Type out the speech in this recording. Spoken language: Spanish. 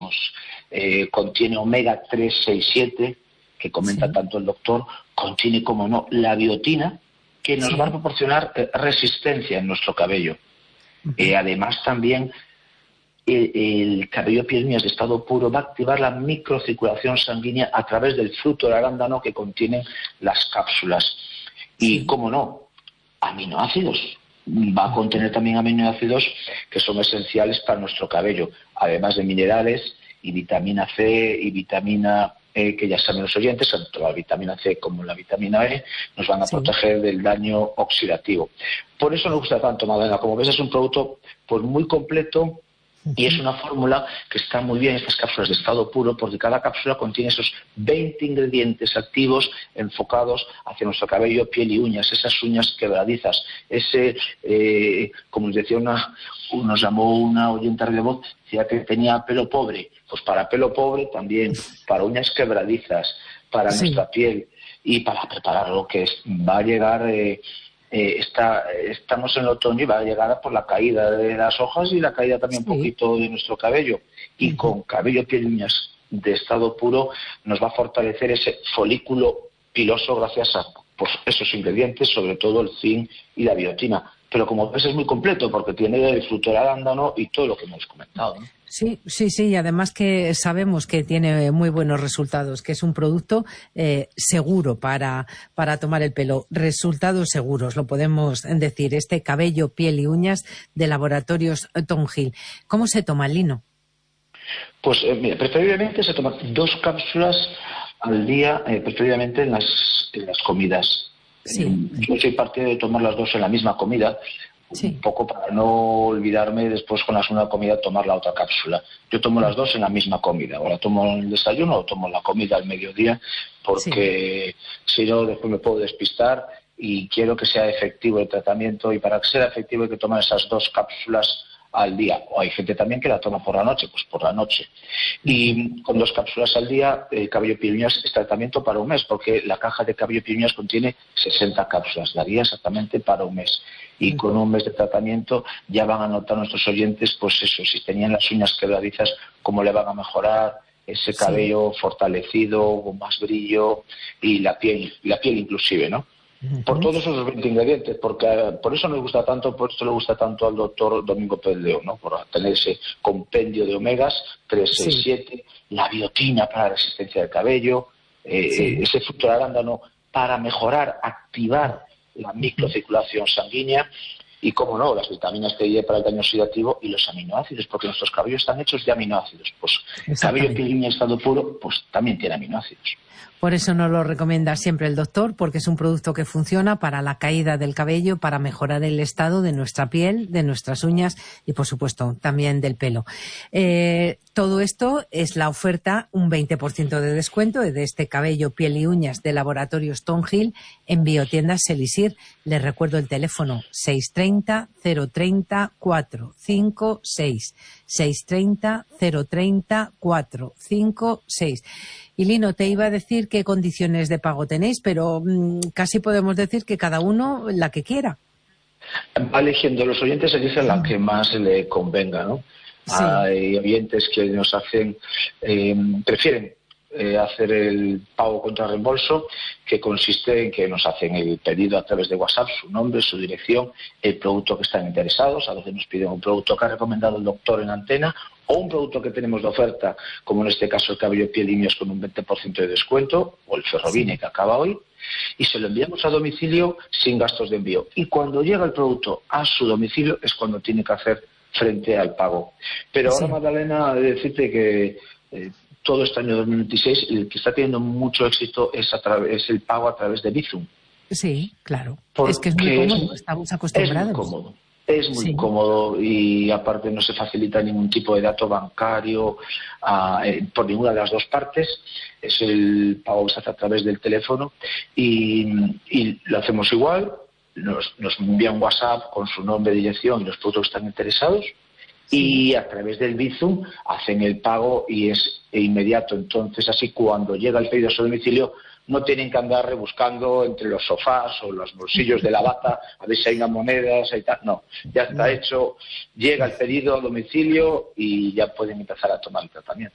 contiene omega 3, 6, 7, que comenta tanto el doctor, contiene, como no, la biotina, que nos va a proporcionar resistencia en nuestro cabello. Además, también el cabello piel uñas de estado puro va a activar la microcirculación sanguínea a través del fruto del arándano que contienen las cápsulas. Y, como no, aminoácidos. Va a contener también aminoácidos que son esenciales para nuestro cabello, además de minerales y vitamina C y vitamina E, que ya saben los oyentes, tanto la vitamina C como la vitamina E nos van a proteger del daño oxidativo. Por eso nos gusta tanto, Magdalena. Como ves, es un producto pues muy completo. Y es una fórmula que está muy bien, estas cápsulas de estado puro, porque cada cápsula contiene esos 20 ingredientes activos enfocados hacia nuestro cabello, piel y uñas, esas uñas quebradizas, como nos decía nos llamó una oyente de voz, decía que tenía pelo pobre. Pues para pelo pobre también, para uñas quebradizas, para nuestra piel y para preparar lo que va a llegar. Estamos en el otoño y va a llegar por la caída de las hojas y la caída también un poquito de nuestro cabello. Y con cabello, piel y uñas de estado puro nos va a fortalecer ese folículo piloso gracias a esos ingredientes, sobre todo el zinc y la biotina. Pero como ves, es muy completo porque tiene el fruto del arándano y todo lo que hemos comentado, ¿no? Sí, y además que sabemos que tiene muy buenos resultados, que es un producto seguro para tomar el pelo. Resultados seguros, lo podemos decir. Este cabello, piel y uñas de Laboratorios Thornhill. ¿Cómo se toma, Lino? Pues mira, preferiblemente se toman 2 cápsulas al día, preferiblemente en las comidas. Yo soy partidario de tomar las 2 en la misma comida. Un poco para no olvidarme después con la segunda comida tomar la otra cápsula. Yo tomo las 2 en la misma comida, o la tomo en el desayuno o tomo la comida al mediodía, porque si no después me puedo despistar y quiero que sea efectivo el tratamiento, y para que sea efectivo hay que tomar esas 2 cápsulas al día. O hay gente también que la toma por la noche, pues por la noche. Y con 2 cápsulas al día, cabello, piel y uñas es tratamiento para un mes, porque la caja de cabello, piel y uñas contiene 60 cápsulas, daría exactamente para un mes. Y con un mes de tratamiento ya van a notar nuestros oyentes, pues eso, si tenían las uñas quebradizas, cómo le van a mejorar, ese cabello fortalecido, con más brillo, y la piel inclusive, ¿no? Por todos esos 20 ingredientes, porque por eso nos gusta tanto, por esto le gusta tanto al doctor Domingo Pérez León, ¿no? Por tener ese compendio de omegas 3, 6, 7, la biotina para la resistencia del cabello, ese fruto de arándano para mejorar, activar la microcirculación sanguínea y, como no, las vitaminas que hay para el daño oxidativo y los aminoácidos, porque nuestros cabellos están hechos de aminoácidos. Pues cabello, piel y uñas en estado puro, pues también tiene aminoácidos. Por eso nos lo recomienda siempre el doctor, porque es un producto que funciona para la caída del cabello, para mejorar el estado de nuestra piel, de nuestras uñas y, por supuesto, también del pelo. Todo esto es la oferta, un 20% de descuento de este cabello, piel y uñas de Laboratorios Thornhill en Biotiendas Elisir. Les recuerdo el teléfono 630 030 456. 630 030 456. Y Lino, te iba a decir qué condiciones de pago tenéis, pero casi podemos decir que cada uno la que quiera. Va eligiendo, los oyentes eligen la que más le convenga, ¿no? Hay oyentes que nos prefieren hacer el pago contra reembolso, que consiste en que nos hacen el pedido a través de WhatsApp, su nombre, su dirección, el producto que están interesados. A veces nos piden un producto que ha recomendado el doctor en antena o un producto que tenemos de oferta, como en este caso el cabello, piel y uñas con un 20% de descuento, o el Ferrovine que acaba hoy, y se lo enviamos a domicilio sin gastos de envío. Y cuando llega el producto a su domicilio es cuando tiene que hacer frente al pago. Pero ahora, Magdalena, he de decirte que todo este año 2026 el que está teniendo mucho éxito es el pago a través de Bizum. Sí, claro. Es que es muy cómodo, estamos acostumbrados. Es muy cómodo. Es muy cómodo y aparte no se facilita ningún tipo de dato bancario por ninguna de las 2 partes. Es el pago que se hace a través del teléfono y lo hacemos igual. Nos envía un WhatsApp con su nombre, dirección y los productos que están interesados. Y a través del Bizum hacen el pago y es inmediato. Entonces, así cuando llega el pedido a su domicilio, no tienen que andar rebuscando entre los sofás o los bolsillos de la bata a ver si hay unas monedas y tal. No, ya está hecho, llega el pedido a domicilio y ya pueden empezar a tomar el tratamiento.